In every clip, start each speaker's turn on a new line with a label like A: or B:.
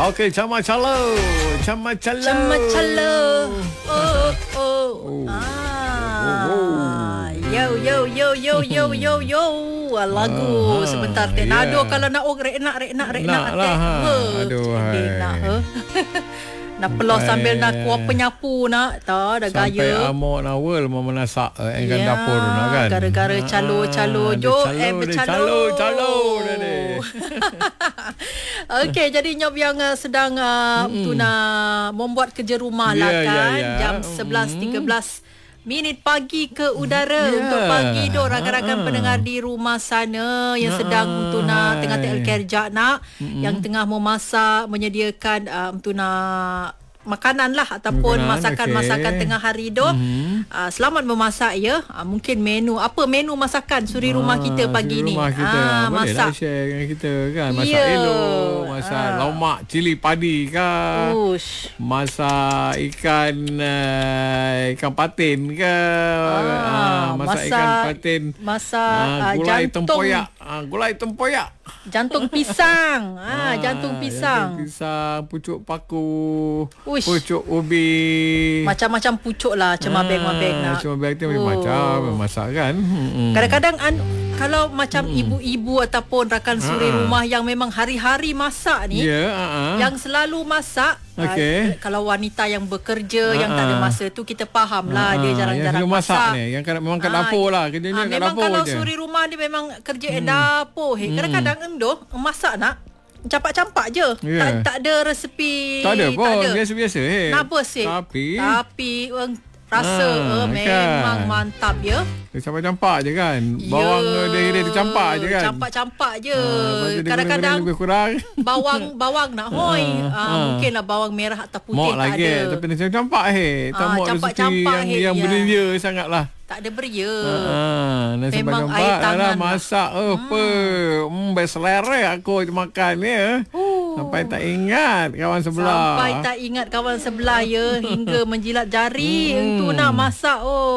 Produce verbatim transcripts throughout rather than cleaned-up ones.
A: Okey, camacalo. Camacalo.
B: Camacalo. Oh, oh.
A: Oh.
B: Ah.
A: Oh.
B: Yo, yo, yo, yo, yo, yo, yo. Lagu
A: Aha,
B: sebentar Tenado
A: yeah.
B: kalau nak oh rek nak rek nak rek nak.
A: Nak lah, ha. Aduh, hai.
B: Nak he. Nak pelos sambil nak kuah penyapu nak. Tak ada
A: Sampai
B: gaya.
A: Sampai amok nawal mau menasak eh, enggan
B: Ya,
A: dapur nak kan.
B: Gara-gara calo-calo
A: Ah,
B: jo
A: dia
B: eh
A: dia
B: bercalo.
A: Calo, calo dah ni.
B: Okey, jadi Nyob yang uh, sedang uh, mm. tu nak membuat kerja rumah lah
A: Yeah,
B: kan.
A: yeah, yeah.
B: Jam sebelas tiga belas minit pagi ke udara
A: Yeah.
B: untuk pagi do rakan-rakan
A: Ha-ha.
B: pendengar di rumah sana yang sedang
A: Ha-ha.
B: untuk nak tengah
A: Hai.
B: tel kerja nak
A: Mm-mm.
B: yang tengah memasak menyediakan uh, untuk nak makanan lah ataupun
A: Makanan,
B: masakan-masakan
A: okey.
B: tengah hari tu.
A: Mhm.
B: Uh, selamat memasak ya. Uh, mungkin menu apa menu masakan suri rumah kita pagi
A: suri
B: ni.
A: rumah kita.
B: Ah,
A: Boleh
B: masak.
A: lah share dengan kita kan. Masak
B: Ya.
A: elok, masak
B: Ah.
A: laumak cili padi ke.
B: Ush.
A: Masak ikan uh, ikan patin ke. Ah, masak, ikan patin.
B: Masak
A: Ah,
B: uh,
A: gulai
B: jantung
A: tempoyak. Ah, gulai tempoyak.
B: jantung pisang. ah, jantung pisang.
A: Jantung pisang, pucuk paku,
B: Uish.
A: pucuk ubi.
B: Macam-macam pucuk lah cemabeng-mabeng nak.
A: Cemabeng tu
B: Oh.
A: macam masak kan. Hmm.
B: Kadang-kadang an- kalau macam ibu-ibu ataupun rakan suri
A: Ah.
B: rumah yang memang hari-hari masak ni,
A: Ya, uh-uh.
B: yang selalu masak,
A: Okey.
B: uh, kalau wanita yang bekerja yang tak ada
A: Ah.
B: masa tu kita faham lah dia
A: Ah,
B: jarang-jarang
A: yang masak
B: masak.
A: ni, yang kat, memang kat
B: Ah,
A: dapur lah, kerjanya
B: Ah,
A: kat
B: memang
A: dapur
B: kalau
A: je.
B: suri rumah dia memang kerja hmm. dapur. Hey, kadang-kadang endo masak nak campak-campak je.
A: Ya.
B: Tak tak ada resepi.
A: Tak ada pun,
B: tak ada.
A: biasa-biasa. Hey.
B: Kenapa sih?
A: Tapi,
B: Tapi um, rasa
A: Ah,
B: uh, memang
A: kan.
B: mantap ya.
A: dia campak-campak je kan. Bawang
B: Ya.
A: dia, dia, dia campak je kan.
B: Campak-campak je.
A: Ah, lepas tu dia
B: Kadang-kadang
A: guna-guna lebih kurang.
B: bawang bawang nak hoi.
A: Ah,
B: Ah,
A: ah.
B: mungkinlah bawang merah atau putih
A: Mok
B: tak
A: lagi.
B: ada.
A: Tapi dia campak hey. Tak
B: Ah,
A: mok rezeki
B: campak-campak,
A: yang,
B: hey,
A: yang
B: ya.
A: beria sangat lah.
B: Tak ada beria.
A: Ah, nasi
B: Memang
A: campak
B: air
A: lah
B: tangan
A: masak apa. Hmm, best selera aku makan ya.
B: Oh.
A: Sampai tak ingat kawan sebelah.
B: Sampai tak ingat kawan sebelah ya hingga menjilat jari
A: Hmm.
B: untuk nak masak.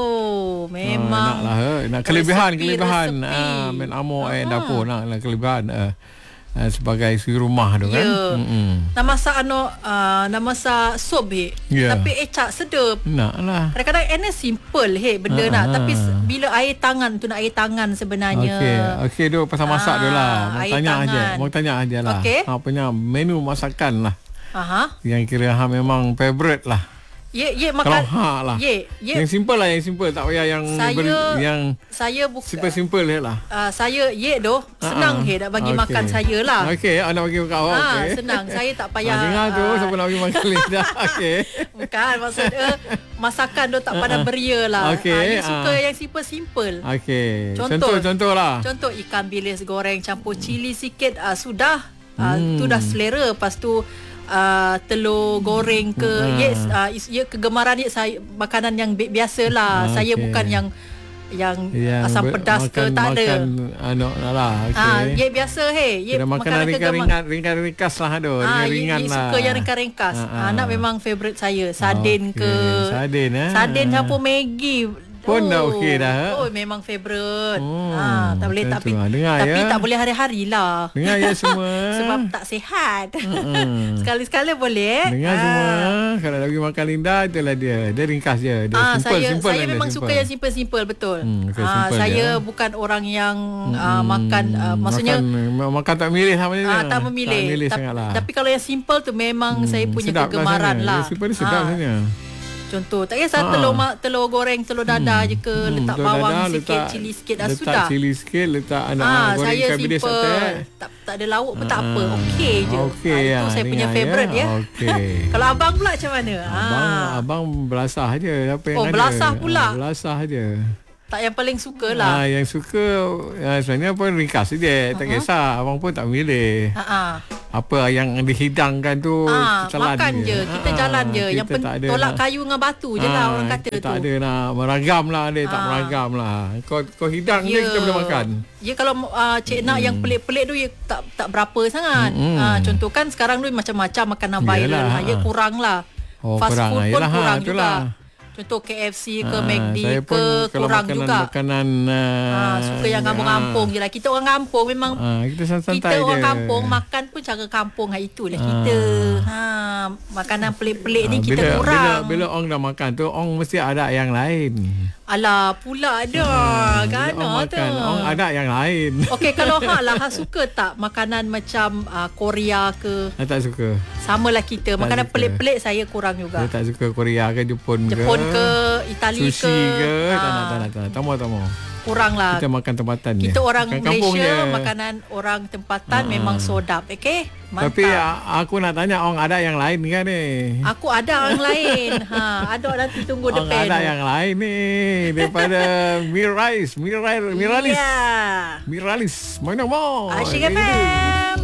B: Oh, memang.
A: Ah, nak lah, eh. nak kelebihan
B: resepi,
A: kelebihan.
B: resepi.
A: Ah, main amok eh
B: Ah.
A: dapur nak lah kelebihan uh, uh, sebagai suri rumah tu kan.
B: Ya.
A: Mm-mm.
B: Nak masak ano uh, nak masak sup he.
A: Ya.
B: Tapi ecak sedap.
A: Nak lah.
B: Kadang-kadang ini simple he benda
A: Ah,
B: nak
A: ah.
B: tapi s- bila air tangan tu nak air tangan sebenarnya.
A: Okey, okey duk pasal masak
B: Ah,
A: tu lah. Mau
B: air
A: tanya
B: tangan.
A: aja, mau tanya aja lah.
B: Okey.
A: Apa punya menu masakan lah
B: Aha.
A: yang kira ha memang favorite lah.
B: Ye ye
A: Kalau
B: makan.
A: ha lah.
B: Ye ye
A: Yang simple lah, yang simple tak payah yang
B: Saya-
A: ber, yang
B: saya bukan
A: simple-simple je lah.
B: uh, saya ye doh senang
A: Ah,
B: he nak bagi
A: okey.
B: makan saya lah.
A: Okey, nak bagi makan awak.
B: Ah,
A: Okey.
B: senang. Saya tak payah.
A: Ah, dengar tu
B: ah,
A: siapa nak bagi makan lidah. Okey.
B: Bukan maksud dia masakan tu tak pandang beria lah.
A: Okey,
B: Ah, you suka
A: ah.
B: yang simple-simple.
A: Okey.
B: Contoh.
A: Contoh-contoh lah.
B: Contoh ikan bilis goreng campur cili sikit ah, sudah. Ah,
A: Hmm.
B: tu dah selera. Lepas tu uh, telur goreng ke
A: Hmm.
B: yes uh, is, ya kegemaran ye saya makanan yang bi- biasa lah.
A: Ah,
B: Saya
A: okey.
B: bukan yang yang,
A: Yang
B: asam
A: ber-
B: pedas
A: makan,
B: ke tak ada.
A: Makan anu lah. Okey.
B: Ah, ye biasa he. Ye
A: Kira makanan ringan-ringan ringan ringkas lah tu.
B: Ah,
A: Ringan-ringan
B: ye, ye
A: lah.
B: suka yang ringkas-ringkas.
A: Ah,
B: Ah,
A: ah.
B: anak memang favourite saya. Sardin
A: Okey,
B: ke.
A: Sardin eh.
B: Sardin campur Maggi.
A: Pun dah okey dah.
B: Oh, memang favourite.
A: Hmm,
B: ah, tak boleh
A: macam
B: tapi
A: tu lah. Dengar
B: tapi
A: ya.
B: tak boleh hari-hari lah.
A: Dengar ya semua.
B: Sebab tak sihat.
A: Mm-mm.
B: Sekali-sekala boleh.
A: Dengar
B: Ah.
A: semua. Kalau nak pergi makan Linda, itulah dia. Dia ringkas je. Dia
B: Ah,
A: simple,
B: saya
A: simple
B: saya
A: kan dia,
B: memang
A: simple.
B: suka yang simple-simple betul.
A: Hmm, okay,
B: ah,
A: simple
B: saya
A: je.
B: bukan orang yang ah, makan ah, maksudnya
A: makan, makan tak milih sama dia.
B: ah, tak memilih.
A: Tak milih
B: Ta-
A: sangat lah.
B: Tapi kalau yang simple tu memang
A: Hmm,
B: saya punya
A: sedap
B: kegemaran
A: rasanya.
B: lah.
A: Yang simple ni sedap
B: Ah,
A: rasanya.
B: Contoh, tak kisah
A: Ah.
B: telur ma- telur goreng, telur dadah je ke,
A: Hmm,
B: letak
A: telur
B: bawang
A: dadah,
B: sikit,
A: letak-
B: cili sikit dah
A: letak
B: sudah.
A: cili sikit, letak anak
B: Ah,
A: goreng
B: saya
A: ikan bilis
B: simple.
A: atas.
B: Tak tak ada lauk pun tak
A: Ah,
B: apa. Okey je.
A: Okey
B: Ah, itu
A: lah,
B: saya punya
A: dengar
B: favourite ya.
A: Okey.
B: Kalau abang pula macam mana?
A: Abang,
B: Ah.
A: abang belasah je apa yang
B: Oh,
A: ada.
B: belasah pula.
A: Ah, belasah je.
B: Tak yang paling suka lah.
A: Ah, yang suka ah, sebenarnya pun ringkas je. Tak kisah. Abang pun tak milih.
B: Ha ah.
A: Apa yang dihidangkan tu
B: Ah,
A: telan
B: makan je. Kita
A: Ah,
B: jalan je. Yang
A: kita
B: pen,
A: tak ada
B: tolak
A: nak-
B: kayu dengan batu je lah
A: Ah,
B: orang kata
A: kita
B: tu.
A: tak ada nak meragam lah dia. Tak
B: Ah.
A: meragam lah. Kau kau hidang je
B: Ya.
A: kita boleh makan.
B: Ya kalau uh, cik nak yang pelik-pelik tu ya, tak tak berapa sangat.
A: Mm-mm.
B: Ah, contoh kan sekarang tu macam-macam makanan viral.
A: Yalah,
B: Ha, ya
A: ah.
B: kurang lah.
A: Oh,
B: Fast
A: kurang
B: food
A: lah.
B: pun
A: Yalah,
B: kurang
A: ha,
B: juga.
A: itulah.
B: Contoh K F C ke
A: Ah,
B: McD
A: saya pun
B: ke
A: kalau
B: kurang
A: makanan,
B: juga.
A: Makanan uh,
B: Ha, suka yang kampung-kampung je lah. Kita orang kampung memang
A: Ah, kita santai
B: kita orang
A: je.
B: kampung makan pun cara kampung. Ha, itulah kita. Ha, makanan pelik-pelik ni
A: Ah,
B: kita
A: bila,
B: kurang.
A: Bila, bila orang dah makan tu, orang mesti ada yang lain.
B: Alah, pula ada.
A: Bila
B: Kan
A: orang
B: tu.
A: makan, orang ada yang lain.
B: Okey, kalau hak lah, hak suka tak makanan macam uh, Korea ke?
A: Saya tak suka.
B: Samalah kita.
A: Tak
B: Makanan
A: suka.
B: pelik-pelik saya kurang juga.
A: Saya tak suka Korea ke Jepun,
B: Jepun
A: ke.
B: ke, Itali
A: Sushi
B: ke.
A: ke.
B: Ah,
A: Tak nak, tak nak, tak nak. Tak mau, tak mau.
B: Kurang lah.
A: Kita makan tempatan je.
B: Kita orang
A: Makan kampung
B: Malaysia,
A: je.
B: makanan orang tempatan
A: Ah.
B: memang sodap. Okey? Mantap.
A: Tapi a- aku nak tanya, orang ada yang lain kan ni?
B: Aku ada orang lain. Ha, ada nanti tunggu
A: Orang
B: depan.
A: ada yang lain ni. Daripada Mirais. Mirais. Miralis.
B: Ya.
A: Miralis. Mana mau?
B: Asyik F M.